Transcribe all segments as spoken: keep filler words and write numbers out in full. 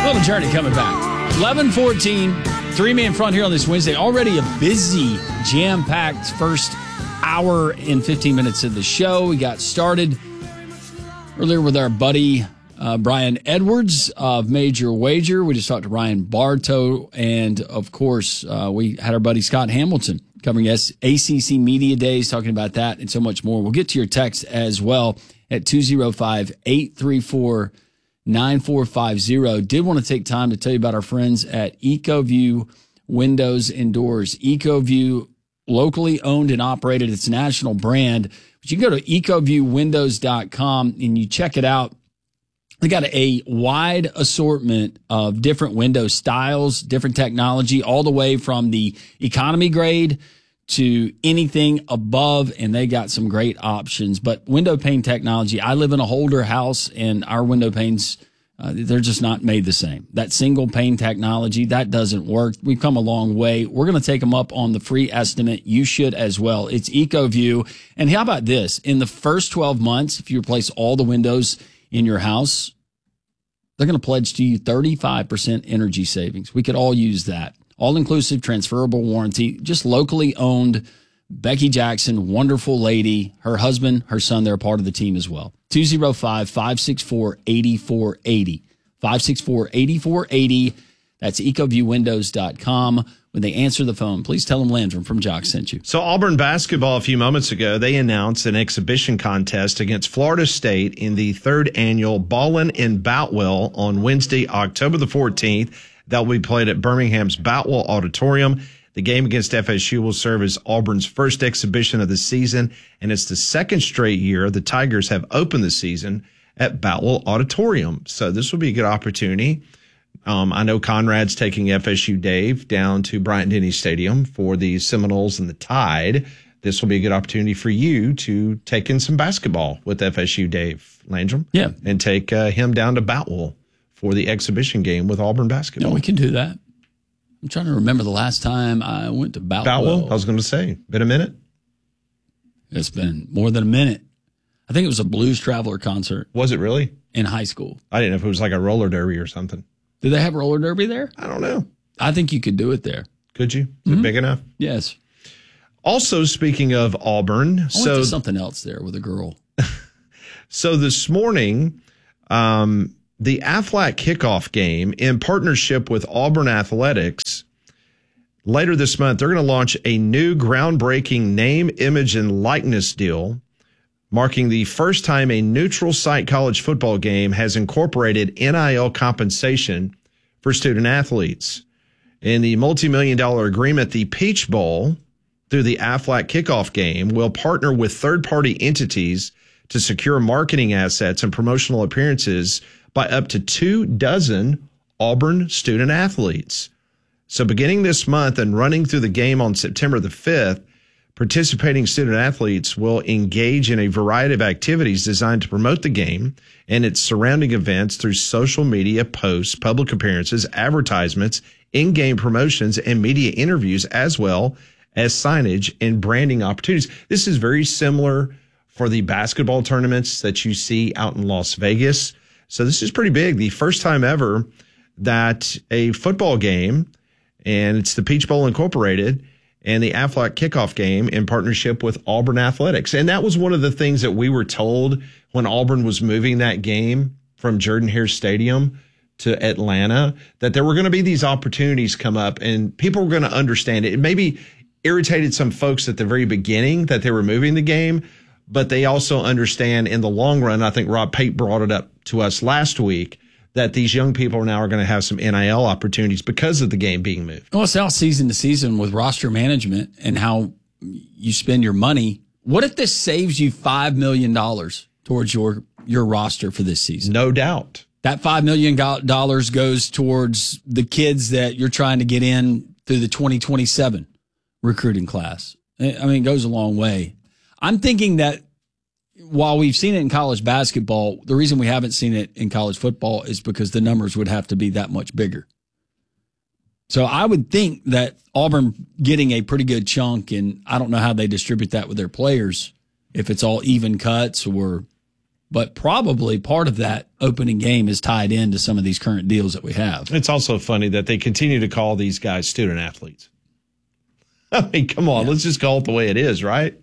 Little Journey coming back. eleven fourteen, three-man front here on this Wednesday. Already a busy, jam-packed first hour and fifteen minutes of the show. We got started earlier with our buddy uh, Brian Edwards of Major Wager. We just talked to Ryan Bartow. And, of course, uh, we had our buddy Scott Hamilton covering A C C Media Days, talking about that and so much more. We'll get to your text as well at two oh five, eight three four, nine four five zero. Did want to take time to tell you about our friends at EcoView Windows and Doors. EcoView, locally owned and operated. It's a national brand. But you can go to eco view windows dot com and you check it out. They got a wide assortment of different window styles, different technology, all the way from the economy grade to anything above, and they got some great options. But window pane technology, I live in a Holder house, and our window panes, uh, they're just not made the same. That single pane technology, that doesn't work. We've come a long way. We're going to take them up on the free estimate. You should as well. It's EcoView. And how about this? In the first twelve months, if you replace all the windows in your house, they're going to pledge to you thirty-five percent energy savings. We could all use that. All-inclusive, transferable warranty, just locally owned. Becky Jackson, wonderful lady. Her husband, her son, they're a part of the team as well. two oh five, five six four, eight four eight zero. five six four, eight four eight zero. That's eco view windows dot com. When they answer the phone, please tell them Landrum from Jock sent you. So Auburn basketball a few moments ago, they announced an exhibition contest against Florida State in the third annual Ballin' in Boutwell on Wednesday, October the fourteenth. That will be played at Birmingham's Boutwell Auditorium. The game against F S U will serve as Auburn's first exhibition of the season, and it's the second straight year the Tigers have opened the season at Boutwell Auditorium. So this will be a good opportunity. Um, I know Conrad's taking F S U Dave down to Bryant-Denny Stadium for the Seminoles and the Tide. This will be a good opportunity for you to take in some basketball with F S U Dave Landrum. Yeah. And take uh, him down to Boutwell for the exhibition game with Auburn basketball. No, we can do that. I'm trying to remember the last time I went to Boutwell. Boutwell? I was going to say, been a minute? It's been more than a minute. I think it was a Blues Traveler concert. Was it really? In high school. I didn't know if it was like a roller derby or something. Do they have roller derby there? I don't know. I think you could do it there. Could you? Is mm-hmm. it big enough? Yes. Also, speaking of Auburn, I went so to something else there with a girl. So this morning, um, the Aflac kickoff game in partnership with Auburn Athletics, later this month, they're going to launch a new groundbreaking name, image, and likeness deal, marking the first time a neutral site college football game has incorporated N I L compensation for student athletes. In the multi-million dollar agreement, the Peach Bowl, through the Aflac kickoff game, will partner with third-party entities to secure marketing assets and promotional appearances by up to two dozen Auburn student athletes. So beginning this month and running through the game on September the fifth, participating student athletes will engage in a variety of activities designed to promote the game and its surrounding events through social media posts, public appearances, advertisements, in-game promotions, and media interviews, as well as signage and branding opportunities. This is very similar for the basketball tournaments that you see out in Las Vegas. So this is pretty big. The first time ever that a football game, and it's the Peach Bowl Incorporated, and the Aflac kickoff game in partnership with Auburn Athletics. And that was one of the things that we were told when Auburn was moving that game from Jordan-Hare Stadium to Atlanta, that there were going to be these opportunities come up and people were going to understand it. It maybe irritated some folks at the very beginning that they were moving the game, but they also understand in the long run, I think Rob Pate brought it up to us last week, that these young people now are going to have some N I L opportunities because of the game being moved. Well, it's now season to season with roster management and how you spend your money. What if this saves you five million dollars towards your, your roster for this season? No doubt. That five million dollars goes towards the kids that you're trying to get in through the twenty twenty-seven recruiting class. I mean, it goes a long way. I'm thinking that while we've seen it in college basketball, the reason we haven't seen it in college football is because the numbers would have to be that much bigger. So I would think that Auburn getting a pretty good chunk, and I don't know how they distribute that with their players, if it's all even cuts or But probably part of that opening game is tied into some of these current deals that we have. It's also funny that they continue to call these guys student athletes. I mean, come on, yeah. Let's just call it the way it is, right?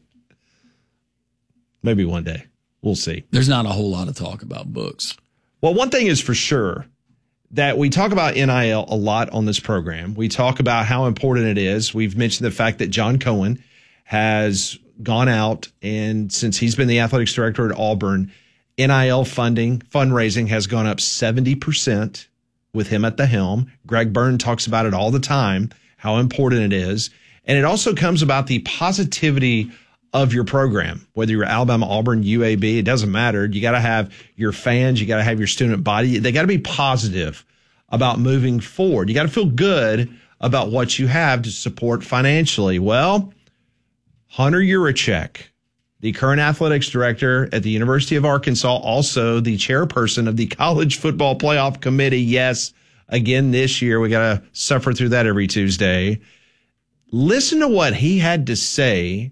Maybe one day. We'll see. There's not a whole lot of talk about books. Well, one thing is for sure that we talk about N I L a lot on this program. We talk about how important it is. We've mentioned the fact that John Cohen has gone out, and since he's been the athletics director at Auburn, N I L funding, fundraising has gone up seventy percent with him at the helm. Greg Byrne talks about it all the time, how important it is. And it also comes about the positivity of your program, whether you're Alabama, Auburn, U A B, it doesn't matter. You got to have your fans. You got to have your student body. They got to be positive about moving forward. You got to feel good about what you have to support financially. Well, Hunter Yurachek, the current athletics director at the University of Arkansas, also the chairperson of the College Football Playoff Committee. Yes, again this year, we got to suffer through that every Tuesday. Listen to what he had to say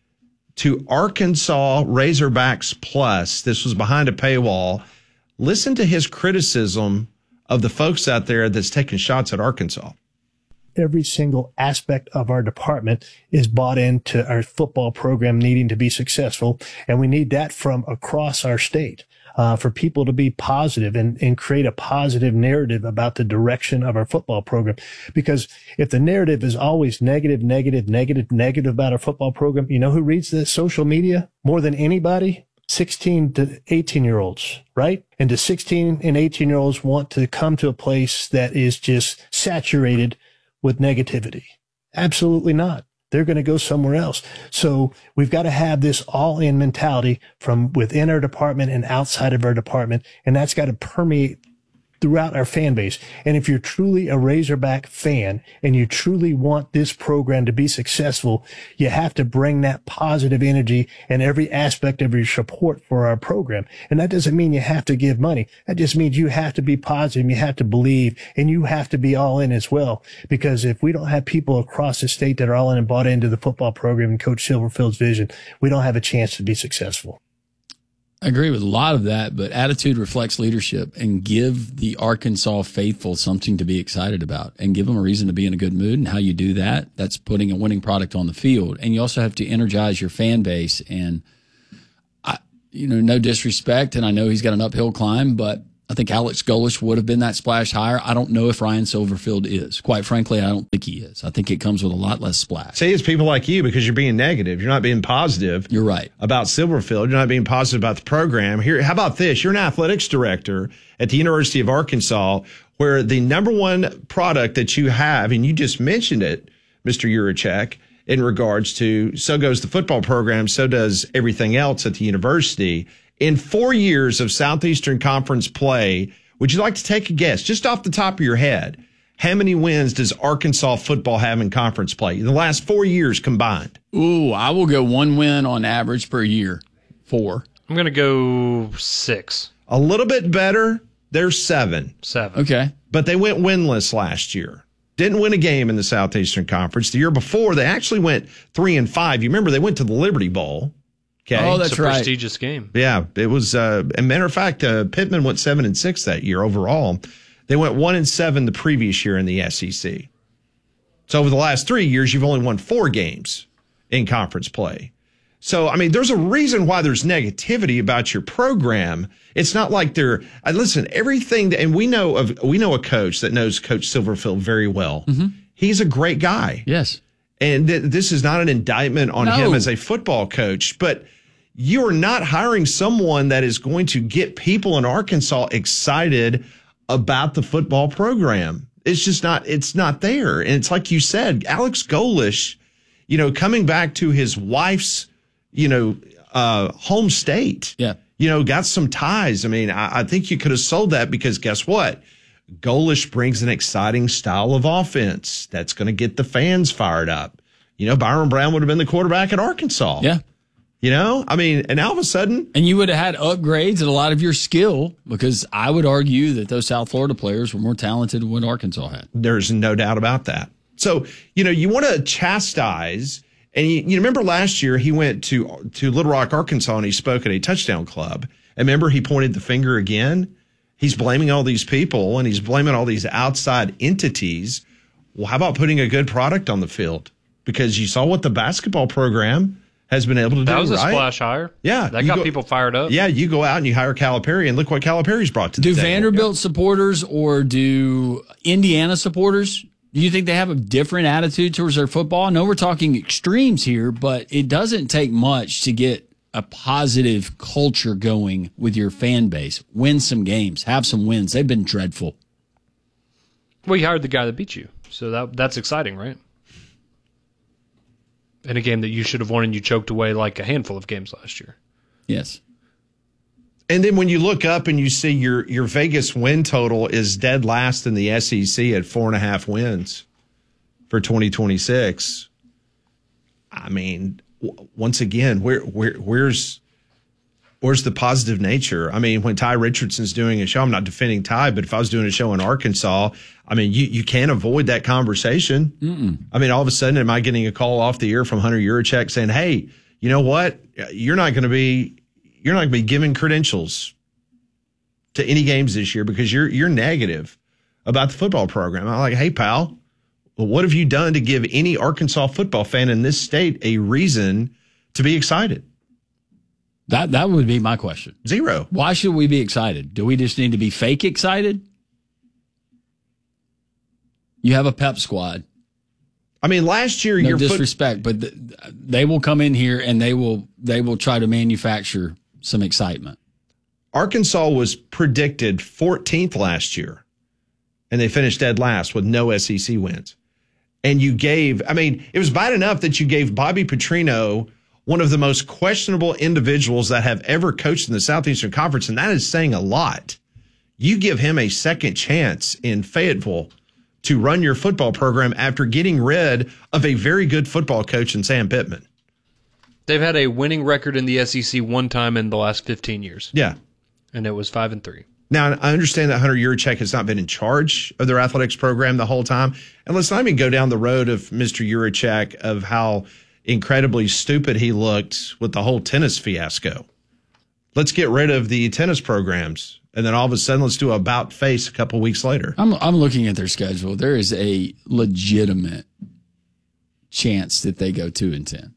to Arkansas Razorbacks Plus. This was behind a paywall. Listen to his criticism of the folks out there that's taking shots at Arkansas. Every single aspect of our department is bought into our football program needing to be successful. And we need that from across our state, uh, for people to be positive and, and create a positive narrative about the direction of our football program. Because if the narrative is always negative, negative, negative, negative about our football program, you know who reads the social media more than anybody? sixteen to eighteen year olds, right? And the sixteen and eighteen year olds want to come to a place that is just saturated with negativity. Absolutely not. They're going to go somewhere else. So we've got to have this all-in mentality from within our department and outside of our department, and that's got to permeate throughout our fan base. And if you're truly a Razorback fan and you truly want this program to be successful, you have to bring that positive energy in every aspect of your support for our program. And that doesn't mean you have to give money. That just means you have to be positive, you have to believe, and you have to be all in as well. Because if we don't have people across the state that are all in and bought into the football program and Coach Silverfield's vision, we don't have a chance to be successful. I agree with a lot of that, but attitude reflects leadership, and give the Arkansas faithful something to be excited about and give them a reason to be in a good mood. And how you do that, that's putting a winning product on the field. And you also have to energize your fan base. And, I, you know, no disrespect, and I know he's got an uphill climb, but I think Alex Golesh would have been that splash higher. I don't know if Ryan Silverfield is. Quite frankly, I don't think he is. I think it comes with a lot less splash. See, it's people like you, because you're being negative. You're not being positive. You're right. About Silverfield. You're not being positive about the program. Here, how about this? You're an athletics director at the University of Arkansas, where the number one product that you have, and you just mentioned it, Mister Yurachek, in regards to so goes the football program, so does everything else at the university. In four years of Southeastern Conference play, would you like to take a guess, just off the top of your head, how many wins does Arkansas football have in conference play in the last four years combined? Ooh, I will go one win on average per year. Four. I'm going to go six. A little bit better. They're seven. Seven. Okay. But they went winless last year. Didn't win a game in the Southeastern Conference. The year before, they actually went three and five. You remember they went to the Liberty Bowl. Okay. Oh, that's it's a right. Prestigious game. Yeah, it was. Uh, a matter of fact, uh, Pittman went seven and six that year overall. They went one and seven the previous year in the S E C. So over the last three years, you've only won four games in conference play. So I mean, there's a reason why there's negativity about your program. It's not like they're. Uh, listen, everything, that, and we know of. We know a coach that knows Coach Silverfield very well. Mm-hmm. He's a great guy. Yes. And th- this is not an indictment on no. him as a football coach, but you are not hiring someone that is going to get people in Arkansas excited about the football program. It's just not, it's not there. And it's like you said, Alex Golesh, you know, coming back to his wife's, you know, uh, home state, yeah, you know, got some ties. I mean, I, I think you could have sold that, because guess what? Golesh brings an exciting style of offense that's going to get the fans fired up. You know, Byron Brown would have been the quarterback at Arkansas. Yeah. You know, I mean, and all of a sudden. And you would have had upgrades in a lot of your skill, because I would argue that those South Florida players were more talented than what Arkansas had. There's no doubt about that. So, you know, you want to chastise. And you, you remember last year he went to to Little Rock, Arkansas, and he spoke at a touchdown club. And remember, he pointed the finger again. He's blaming all these people and he's blaming all these outside entities. Well, how about putting a good product on the field? Because you saw what the basketball program has been able to do, That was a right? splash hire. Yeah. That you got go- people fired up. Yeah, you go out and you hire Calipari, and look what Calipari's brought to the Do table. Vanderbilt supporters or do Indiana supporters, do you think they have a different attitude towards their football? I know we're talking extremes here, but it doesn't take much to get a positive culture going with your fan base. Win some games, have some wins. They've been dreadful. Well, you hired the guy that beat you, so that that's exciting, right? In a game that you should have won and you choked away like a handful of games last year. Yes. And then when you look up and you see your, your Vegas win total is dead last in the S E C at four and a half wins for twenty twenty-six. I mean, w- once again, where, where, where's, where's the positive nature? I mean, when Ty Richardson's doing a show, I'm not defending Ty, but if I was doing a show in Arkansas, I mean, you, you can't avoid that conversation. Mm-mm. I mean, all of a sudden, am I getting a call off the air from Hunter Yurachek saying, hey, you know what? You're not going to be, you're not going to be giving credentials to any games this year because you're, you're negative about the football program. I'm like, hey, pal, well, what have you done to give any Arkansas football fan in this state a reason to be excited? That that would be my question. Zero. Why should we be excited? Do we just need to be fake excited? You have a pep squad. I mean, last year, No your foot, disrespect, but th- they will come in here and they will they will try to manufacture some excitement. Arkansas was predicted fourteenth last year, and they finished dead last with no S E C wins. And you gave, I mean, it was bad enough that you gave Bobby Petrino one of the most questionable individuals that have ever coached in the Southeastern Conference, and that is saying a lot. You give him a second chance in Fayetteville to run your football program after getting rid of a very good football coach in Sam Pittman. They've had a winning record in the S E C one time in the last fifteen years, Yeah. and it was five and three. Now, I understand that Hunter Yurachek has not been in charge of their athletics program the whole time. And let's not even go down the road of Mister Yurachek of how incredibly stupid he looked with the whole tennis fiasco. Let's get rid of the tennis programs. And then all of a sudden, let's do a about face a couple weeks later. I'm I'm looking at their schedule. There is a legitimate chance that they go two and ten.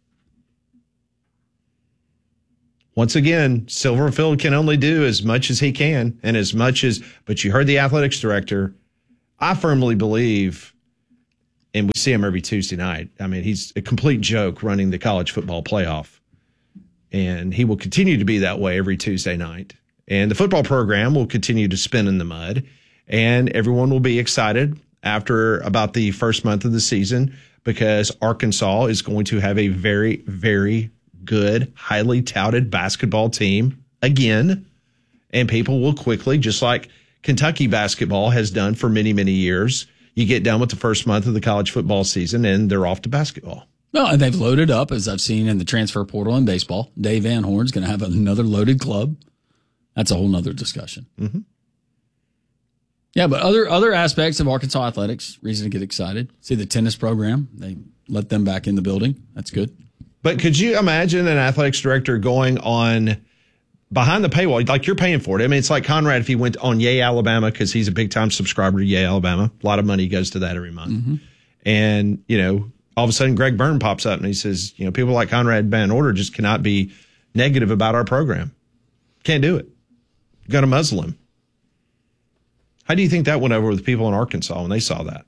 Once again, Silverfield can only do as much as he can and as much as, but you heard the athletics director. I firmly believe, and we see him every Tuesday night. I mean, he's a complete joke running the college football playoff. And he will continue to be that way every Tuesday night. And the football program will continue to spin in the mud. And everyone will be excited after about the first month of the season because Arkansas is going to have a very, very good, highly touted basketball team again. And people will quickly, just like Kentucky basketball has done for many, many years, you get done with the first month of the college football season and they're off to basketball. No, and they've loaded up, as I've seen in the transfer portal in baseball. Dave Van Horn's going to have another loaded club. That's a whole nother discussion. Mm-hmm. Yeah, but other other aspects of Arkansas athletics, reason to get excited. See the tennis program. They let them back in the building. That's good. But could you imagine an athletics director going on behind the paywall? Like you're paying for it. I mean, it's like Conrad if he went on Yay Alabama because he's a big time subscriber to Yay Alabama. A lot of money goes to that every month. Mm-hmm. And, you know, all of a sudden Greg Byrne pops up and he says, you know, people like Conrad Van Order just cannot be negative about our program. Can't do it. Got to muzzle him. How do you think that went over with people in Arkansas when they saw that?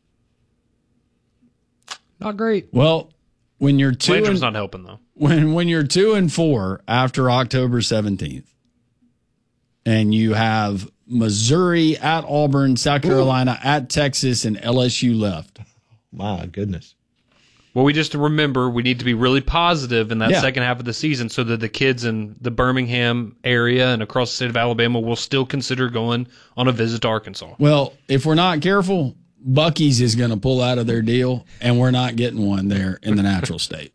Not great. Well, when you're two Blanchard's and, not helping though. when when you're two and four after October seventeenth, and you have Missouri at Auburn, South Carolina Ooh. at Texas, and L S U left. My goodness. Well, we just remember we need to be really positive in that Yeah. second half of the season so that the kids in the Birmingham area and across the state of Alabama will still consider going on a visit to Arkansas. Well, if we're not careful, Buc-ee's is going to pull out of their deal, and we're not getting one there in the natural state.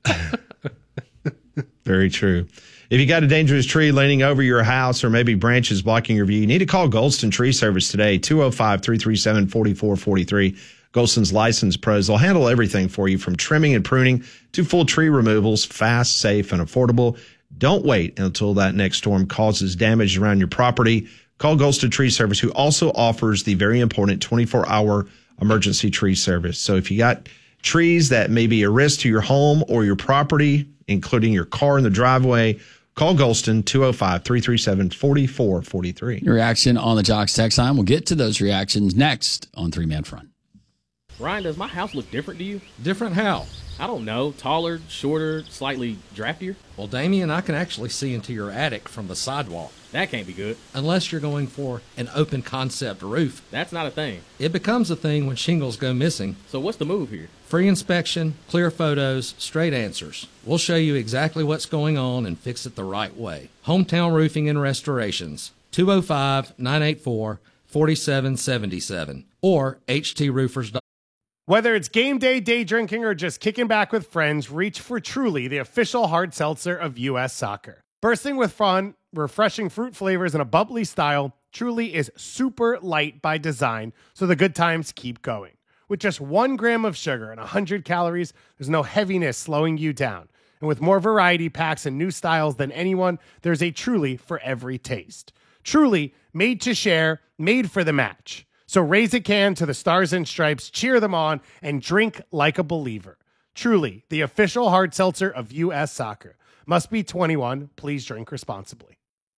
Very true. If you got a dangerous tree leaning over your house or maybe branches blocking your view, you need to call Goldston Tree Service today, two oh five, three three seven, four four four three. Goldston's licensed pros. They'll handle everything for you from trimming and pruning to full tree removals, fast, safe, and affordable. Don't wait until that next storm causes damage around your property. Call Golston Tree Service, who also offers the very important twenty-four hour emergency tree service. So if you got trees that may be a risk to your home or your property, including your car in the driveway, call Golston, two oh five, three three seven, four four four three. Your reaction on the Jocks text line. We'll get to those reactions next on Three Man Front. Ryan, does my house look different to you? Different how? I don't know. Taller, shorter, slightly draftier? Well, Damien, I can actually see into your attic from the sidewalk. That can't be good. Unless you're going for an open concept roof. That's not a thing. It becomes a thing when shingles go missing. So what's the move here? Free inspection, clear photos, straight answers. We'll show you exactly what's going on and fix it the right way. Hometown Roofing and Restorations, two oh five, nine eight four, four seven seven seven or h t roofers dot com. Whether it's game day, day drinking, or just kicking back with friends, reach for Truly, the official hard seltzer of U S Soccer. Bursting with fun, refreshing fruit flavors, and a bubbly style, Truly is super light by design, so the good times keep going. With just one gram of sugar and one hundred calories, there's no heaviness slowing you down. And with more variety packs and new styles than anyone, there's a Truly for every taste. Truly, made to share, made for the match. So raise a can to the Stars and Stripes, cheer them on, and drink like a believer. Truly, the official hard seltzer of U S Soccer. Must be twenty-one. Please drink responsibly.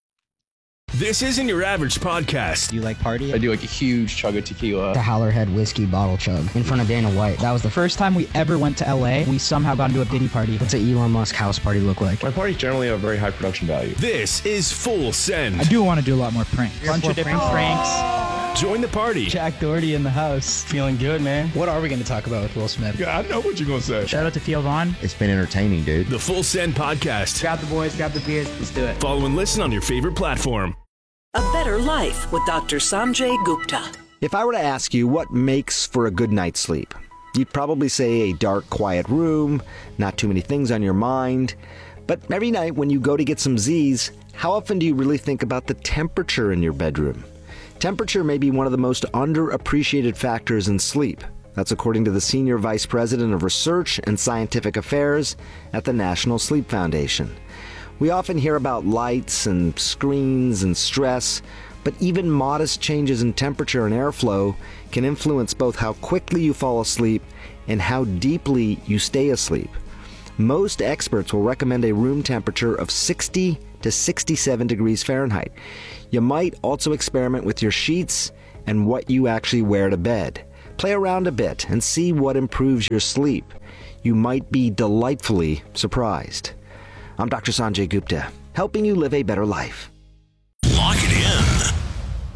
This isn't your average podcast. Do you like party? I do like a huge chug of tequila. The Howlerhead whiskey bottle chug in front of Dana White. That was the first time we ever went to L A. We somehow got into a Diddy party. What's an Elon Musk house party look like? My parties generally have very high production value. This is Full Send. I do want to do a lot more pranks. A bunch of different pranks. Join the party. Jack Doherty in the house. Feeling good, man. What are we going to talk about with Will Smith? Yeah, I know what you're going to say. Shout out to Theo Vaughn. It's been entertaining, dude. The Full Send podcast. Grab the boys, grab the beers. Let's do it. Follow and listen on your favorite platform. A Better Life with Doctor Sanjay Gupta. If I were to ask you what makes for a good night's sleep, you'd probably say a dark, quiet room, not too many things on your mind. But every night when you go to get some Z's, how often do you really think about the temperature in your bedroom? Temperature may be one of the most underappreciated factors in sleep. That's according to the Senior Vice President of Research and Scientific Affairs at the National Sleep Foundation. We often hear about lights and screens and stress, but even modest changes in temperature and airflow can influence both how quickly you fall asleep and how deeply you stay asleep. Most experts will recommend a room temperature of sixty to sixty-seven degrees Fahrenheit. You might also experiment with your sheets and what you actually wear to bed. Play around a bit and see what improves your sleep. You might be delightfully surprised. I'm Doctor Sanjay Gupta, helping you live a better life.